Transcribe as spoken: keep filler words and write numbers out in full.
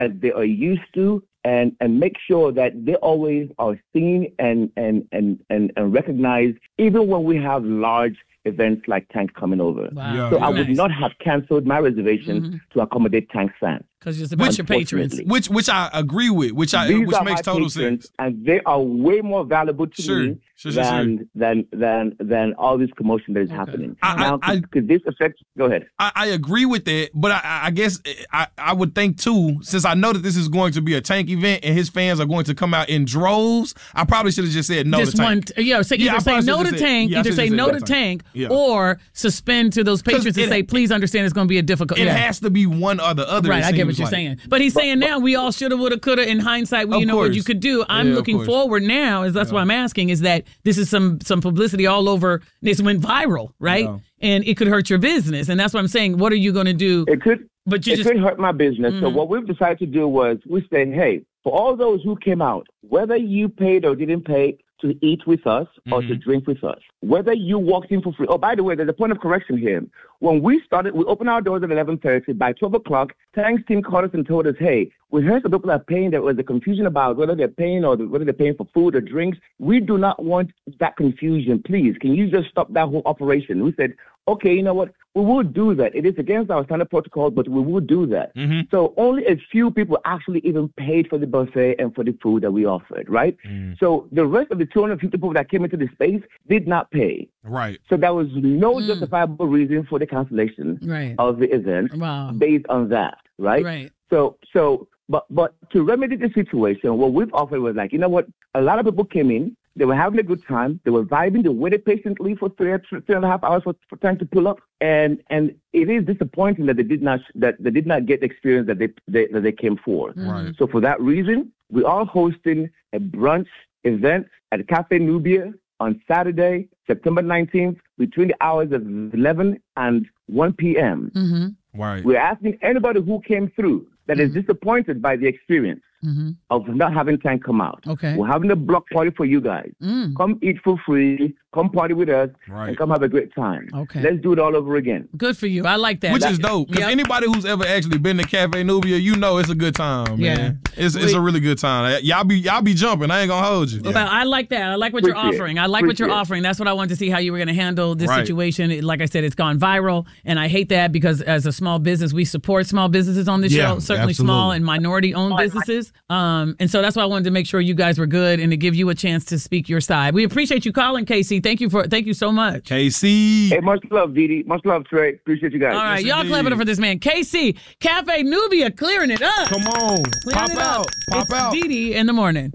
as they are used to, and, and make sure that they always are seen and, and, and, and, and recognized, even when we have large events like Tank coming over. Wow. Yeah, so yeah. I would Nice. not have canceled my reservation mm-hmm. to accommodate Tank fans. Because it's about your patrons. Which which I agree with, which I These which are makes my total patrons, sense. And they are way more valuable to Sure. me Sure, sure, than, sure. than than than all this commotion that is Okay. happening. I- now, I- could, could this affect? Go ahead. I, I agree with that, but I, I guess I, I would think too, since I know that this is going to be a Tank event and his fans are going to come out in droves, I probably should have just said no Just to Tank. one, t- yeah, so Yeah, I either say probably no should've to said- Tank, yeah, I either should've say said no no to to Tank, Yeah. or suspend to those patrons and it- say, please understand it's going to be a difficult. It yeah. has to be one or the other. Right, it I get what seems you're like. saying. But he's saying now we all shoulda, woulda, coulda. In hindsight, we Of you know what course. you could do. I'm Yeah, of looking course. forward now, is that's why I'm asking, is that this is some some publicity all over. This went viral, right? Yeah. And it could hurt your business. And that's what I'm saying. What are you going to do? It could. But you it just could hurt my business. So Mhm. what we've decided to do was we said, hey, for all those who came out, whether you paid or didn't pay to eat with us or to drink with us, whether you walked in for free. Oh, by the way, there's a point of correction here. When we started, we opened our doors at eleven thirty. By twelve o'clock, Tank's team called us and told us, hey, we heard some people are paying. There was a confusion about whether they're paying or whether they're paying for food or drinks. We do not want that confusion. Please, can you just stop that whole operation? We said, okay, you know what? We will do that. It is against our standard protocol, but we will do that. Mhm. So only a few people actually even paid for the buffet and for the food that we offered, right? Mm. So the rest of the two hundred fifty people that came into the space did not pay. Right. So there was no Mm. justifiable reason for the cancellation right. of the event Wow. based on that, right? Right. So, so, but, but to remedy the situation, what we've offered was like, you know what? A lot of people came in. They were having a good time. They were vibing. They waited patiently for three, three and a half hours for, for time to pull up. And and it is disappointing that they did not that they did not get the experience that they, they that they came for. Right. So for that reason, we are hosting a brunch event at Cafe Nubia on Saturday, September nineteenth, between the hours of eleven and one p.m. Mm-hmm. Right. We're asking anybody who came through that is disappointed by the experience Mm-hmm. of not having Tank come out. Okay. We're having a block party for you guys. Mm. Come eat for free, come party with us, Right. and come have a great time. Okay. Let's do it all over again. Good for you. I like that. Which That- is dope. Because Yep. anybody who's ever actually been to Cafe Nubia, you know it's a good time, Yeah. man. It's it's a really good time. Y'all be y'all be jumping. I ain't gonna hold you. But I like that. I like what you're Appreciate it. offering. I like what you're Appreciate it. offering. That's what I wanted to see how you were going to handle this Right. situation. It- Like I said, it's gone viral, and I hate that because as a small business, we support small businesses on this Yeah, show, certainly absolutely. small and minority-owned businesses. Um, and so that's why I wanted to make sure you guys were good and to give you a chance to speak your side. We appreciate you calling, K C. Thank you for thank you so much. K C. Hey, much love, Didi. Much love, Trey. Appreciate you guys. All right, Yes, y'all indeed. clap it up for this man, K C. Cafe Nubia clearing it up. Come on. Clearing Pop it out. up. Pop it's out. Didi in the morning.